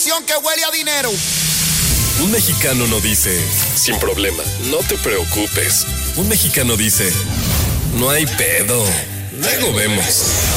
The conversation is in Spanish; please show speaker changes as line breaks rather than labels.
información que huele a dinero.
Un mexicano no dice, sin problema, no te preocupes. Un mexicano dice, no hay pedo, luego vemos.